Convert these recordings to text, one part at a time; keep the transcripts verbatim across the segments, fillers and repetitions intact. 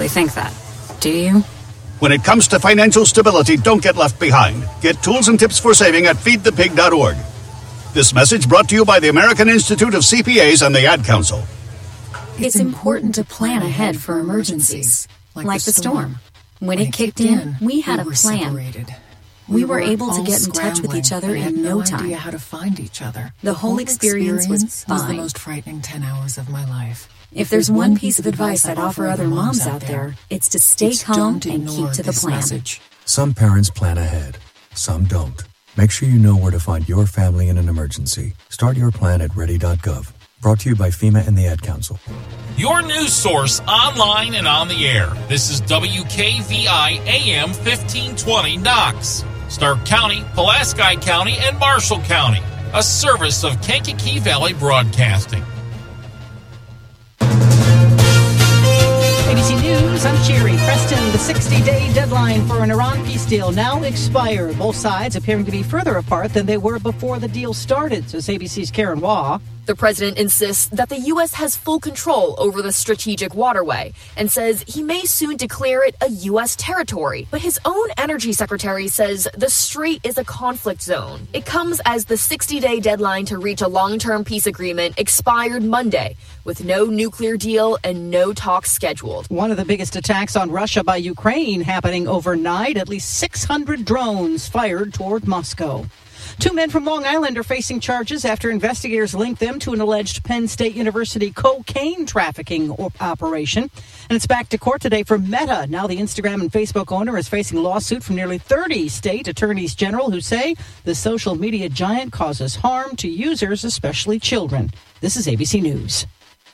actually think that. Do you? When it comes to financial stability, don't get left behind. Get tools and tips for saving at feed the pig dot org. This message brought to you by the American Institute of C P As and the Ad Council. It's important to plan ahead for emergencies, like the storm. When it kicked in, we had a plan. We were able to get in touch with each other in no time. We had no idea how to find each other. The whole experience was fine. It was the most frightening ten hours of my life. If there's one piece of advice I'd offer other moms out there, it's to stay calm and keep to the plan. Some parents plan ahead, some don't. Make sure you know where to find your family in an emergency. Start your plan at ready dot gov. Brought to you by FEMA and the Ad Council. Your news source online and on the air. This is W K V I A M fifteen twenty Knox, Stark County, Pulaski County, and Marshall County. A service of Kankakee Valley Broadcasting. A B C News, I'm Sherry Preston. The sixty-day deadline for an Iran peace deal now expired. Both sides appearing to be further apart than they were before the deal started, says A B C's Karen Waugh. The president insists that the U S has full control over the strategic waterway and says he may soon declare it a U S territory. But his own energy secretary says the strait is a conflict zone. It comes as the sixty-day deadline to reach a long-term peace agreement expired Monday, with no nuclear deal and no talks scheduled. One of the biggest attacks on Russia by Ukraine happening overnight. At least six hundred drones fired toward Moscow. Two men from Long Island are facing charges after investigators linked them to an alleged Penn State University cocaine trafficking operation. And it's back to court today for Meta. Now the Instagram and Facebook owner is facing a lawsuit from nearly thirty state attorneys general who say the social media giant causes harm to users, especially children. This is A B C News.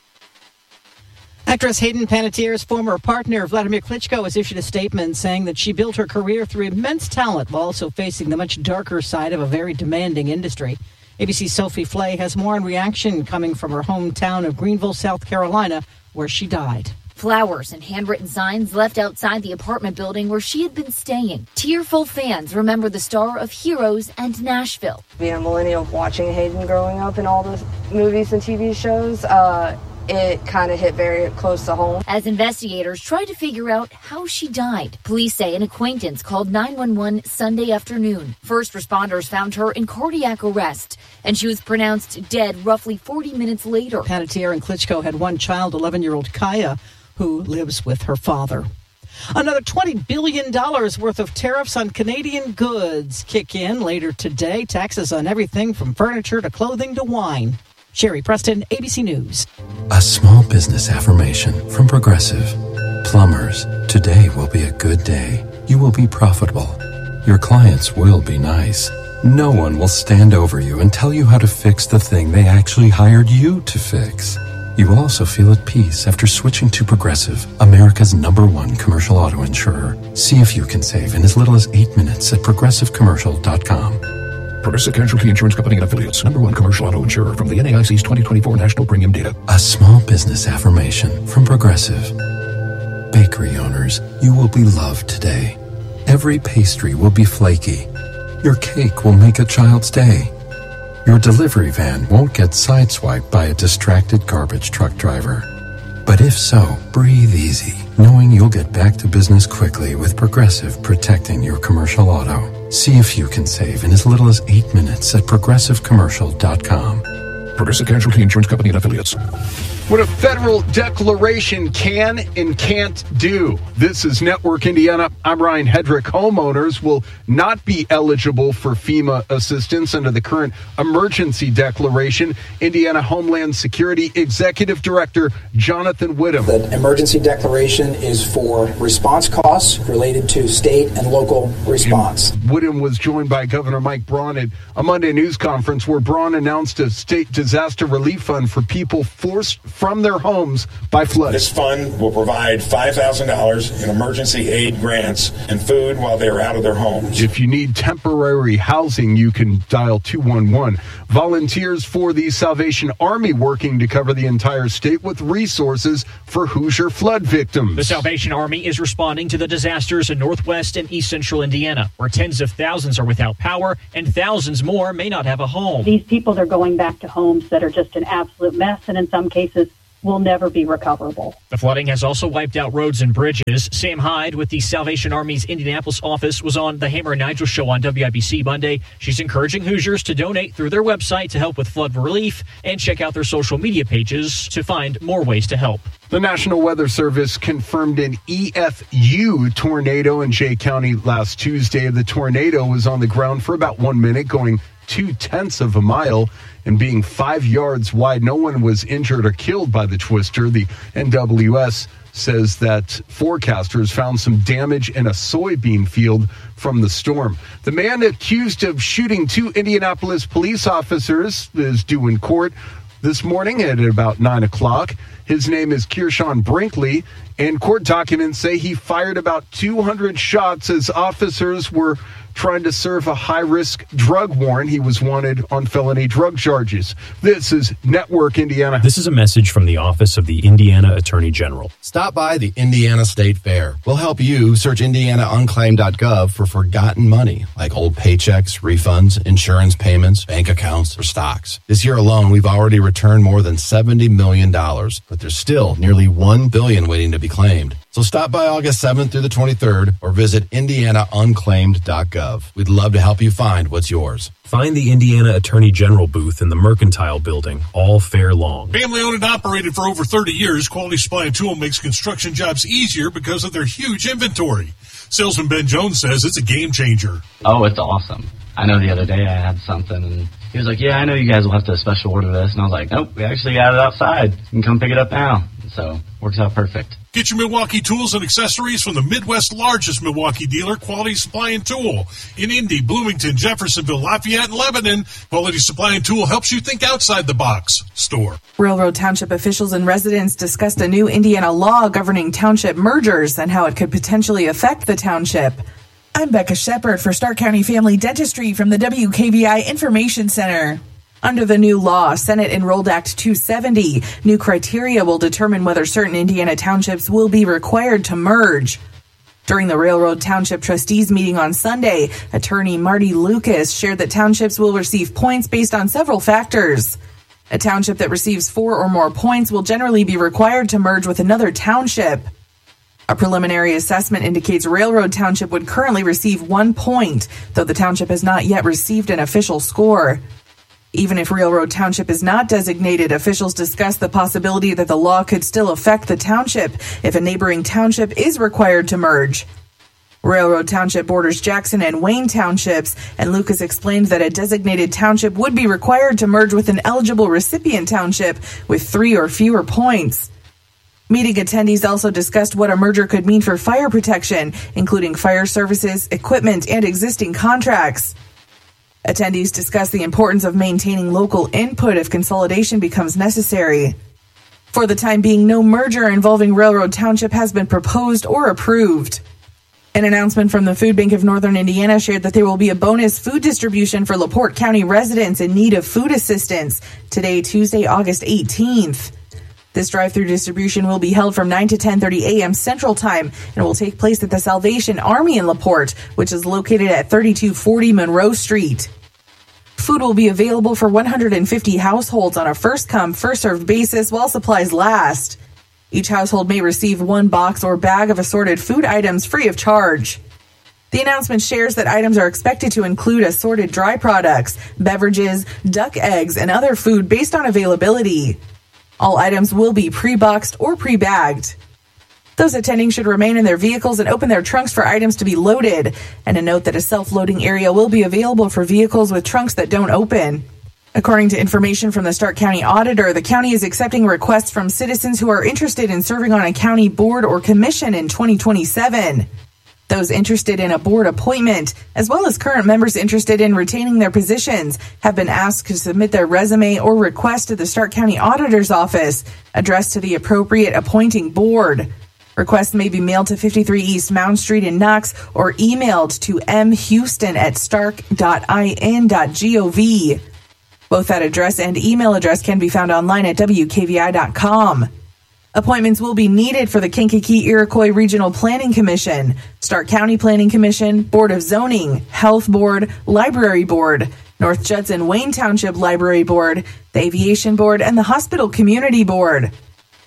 Actress Hayden Panettiere's former partner, Vladimir Klitschko, has issued a statement saying that she built her career through immense talent while also facing the much darker side of a very demanding industry. A B C's Sophie Flay has more on reaction coming from her hometown of Greenville, South Carolina, where she died. Flowers and handwritten signs left outside the apartment building where she had been staying. Tearful fans remember the star of Heroes and Nashville. Being a millennial, watching Hayden growing up in all the movies and T V shows, uh, it kind of hit very close to home. As investigators tried to figure out how she died, police say an acquaintance called nine one one Sunday afternoon. First responders found her in cardiac arrest, and she was pronounced dead roughly forty minutes later. Panettiere and Klitschko had one child, eleven-year-old Kaya, who lives with her father. Another twenty billion dollars worth of tariffs on Canadian goods kick in later today. Taxes on everything from furniture to clothing to wine. Sherry Preston, A B C News. A small business affirmation from Progressive. Plumbers, today will be a good day. You will be profitable. Your clients will be nice. No one will stand over you and tell you how to fix the thing they actually hired you to fix. You will also feel at peace after switching to Progressive, America's number one commercial auto insurer. See if you can save in as little as eight minutes at progressive commercial dot com. Progressive Casualty Insurance Company and Affiliates. Number one commercial auto insurer from the N A I C's twenty twenty-four National Premium Data. A small business affirmation from Progressive. Bakery owners, you will be loved today. Every pastry will be flaky. Your cake will make a child's day. Your delivery van won't get sideswiped by a distracted garbage truck driver. But if so, breathe easy, knowing you'll get back to business quickly with Progressive protecting your commercial auto. See if you can save in as little as eight minutes at progressive commercial dot com. Progressive Casualty Insurance Company and Affiliates. What a federal declaration can and can't do. This is Network Indiana. I'm Ryan Hedrick. Homeowners will not be eligible for FEMA assistance under the current emergency declaration. Indiana Homeland Security Executive Director Jonathan Whittam. The emergency declaration is for response costs related to state and local response. And Whittam was joined by Governor Mike Braun at a Monday news conference where Braun announced a state disaster relief fund for people forced from their homes by flood. This fund will provide five thousand dollars in emergency aid grants and food while they are out of their homes. If you need temporary housing, you can dial two one one. Volunteers for the Salvation Army working to cover the entire state with resources for Hoosier flood victims. The Salvation Army is responding to the disasters in northwest and east central Indiana, where tens of thousands are without power and thousands more may not have a home. These people are going back to homes that are just an absolute mess, and in some cases, will never be recoverable. The flooding has also wiped out roads and bridges. Sam Hyde with the Salvation Army's Indianapolis office was on the Hammer and Nigel show on W I B C Monday. She's encouraging Hoosiers to donate through their website to help with flood relief and check out their social media pages to find more ways to help. The National Weather Service confirmed an E F U tornado in Jay County last Tuesday. The tornado was on the ground for about one minute, going two-tenths of a mile and being five yards wide. No one was injured or killed by the twister. The N W S says that forecasters found some damage in a soybean field from the storm. The man accused of shooting two Indianapolis police officers is due in court this morning at about nine o'clock. His name is Kearshawn Brinkley, and court documents say he fired about two hundred shots as officers were trying to serve a high-risk drug warrant. He was wanted on felony drug charges. This is Network Indiana. This is a message from the Office of the Indiana Attorney General. Stop by the Indiana State Fair. We'll help you search indiana unclaimed dot gov for forgotten money, like old paychecks, refunds, insurance payments, bank accounts, or stocks. This year alone, we've already returned more than seventy million dollars, but there's still nearly one billion dollars waiting to be claimed. So stop by August seventh through the twenty-third or visit indiana unclaimed dot gov. We'd love to help you find what's yours. Find the Indiana Attorney General booth in the Mercantile Building all fair long. Family owned and operated for over thirty years, Quality Supply and Tool makes construction jobs easier because of their huge inventory. Salesman Ben Jones says it's a game changer. Oh, it's awesome. I know the other day I had something and he was like, yeah, I know you guys will have to special order this. And I was like, nope, we actually got it outside. You can come pick it up now. So works out perfect. Get your Milwaukee tools and accessories from the Midwest's largest Milwaukee dealer, Quality Supply and Tool. In Indy, Bloomington, Jeffersonville, Lafayette, and Lebanon, Quality Supply and Tool helps you think outside the box. Store. Railroad Township officials and residents discussed a new Indiana law governing township mergers and how it could potentially affect the township. I'm Becca Shepard for Stark County Family Dentistry from the W K V I Information Center. Under the new law, Senate Enrolled Act two seventy, new criteria will determine whether certain Indiana townships will be required to merge. During the Railroad Township Trustees meeting on Sunday, attorney Marty Lucas shared that townships will receive points based on several factors. A township that receives four or more points will generally be required to merge with another township. A preliminary assessment indicates Railroad Township would currently receive one point, though the township has not yet received an official score. Even if Railroad Township is not designated, officials discussed the possibility that the law could still affect the township if a neighboring township is required to merge. Railroad Township borders Jackson and Wayne townships, and Lucas explained that a designated township would be required to merge with an eligible recipient township with three or fewer points. Meeting attendees also discussed what a merger could mean for fire protection, including fire services, equipment, and existing contracts. Attendees discussed the importance of maintaining local input if consolidation becomes necessary. For the time being, no merger involving Railroad Township has been proposed or approved. An announcement from the Food Bank of Northern Indiana shared that there will be a bonus food distribution for LaPorte County residents in need of food assistance today, Tuesday, August eighteenth. This drive-through distribution will be held from nine to ten thirty a.m. Central Time and will take place at the Salvation Army in LaPorte, which is located at thirty-two forty Monroe Street. Food will be available for one hundred fifty households on a first-come, first-served basis while supplies last. Each household may receive one box or bag of assorted food items free of charge. The announcement shares that items are expected to include assorted dry products, beverages, duck eggs, and other food based on availability. All items will be pre-boxed or pre-bagged. Those attending should remain in their vehicles and open their trunks for items to be loaded. And a note that a self-loading area will be available for vehicles with trunks that don't open. According to information from the Stark County Auditor, the county is accepting requests from citizens who are interested in serving on a county board or commission in twenty twenty-seven. Those interested in a board appointment, as well as current members interested in retaining their positions, have been asked to submit their resume or request to the Stark County Auditor's Office, addressed to the appropriate appointing board. Requests may be mailed to fifty-three East Mound Street in Knox or emailed to m houston at stark dot i n dot gov. Both that address and email address can be found online at w k v i dot com. Appointments will be needed for the Kankakee-Iroquois Regional Planning Commission, Stark County Planning Commission, Board of Zoning, Health Board, Library Board, North Judson Wayne Township Library Board, the Aviation Board, and the Hospital Community Board.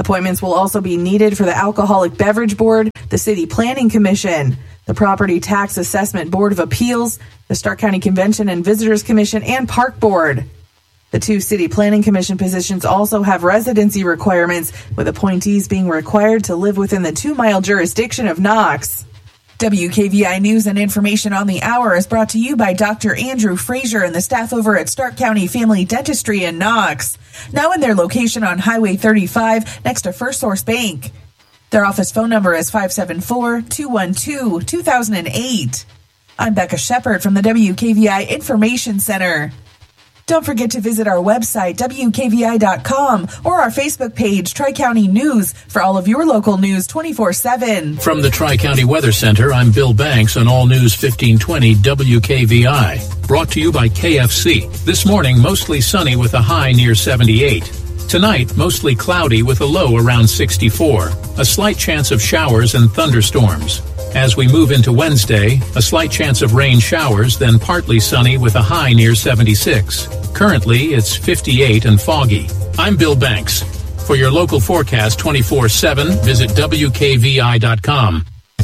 Appointments will also be needed for the Alcoholic Beverage Board, the City Planning Commission, the Property Tax Assessment Board of Appeals, the Stark County Convention and Visitors Commission, and Park Board. The two City Planning Commission positions also have residency requirements, with appointees being required to live within the two-mile jurisdiction of Knox. W K V I News and information on the hour is brought to you by Doctor Andrew Frazier and the staff over at Stark County Family Dentistry in Knox, now in their location on Highway thirty-five next to First Source Bank. Their office phone number is five seven four, two one two, two thousand eight. I'm Becca Shepard from the W K V I Information Center. Don't forget to visit our website, W K V I dot com, or our Facebook page, Tri-County News, for all of your local news twenty-four seven. From the Tri-County Weather Center, I'm Bill Banks on All News fifteen twenty W K V I. Brought to you by K F C. This morning, mostly sunny with a high near seventy-eight. Tonight, mostly cloudy with a low around sixty-four. A slight chance of showers and thunderstorms. As we move into Wednesday, a slight chance of rain showers, then partly sunny with a high near seventy-six. Currently, it's fifty-eight and foggy. I'm Bill Banks. For your local forecast twenty-four seven, visit W K V I dot com.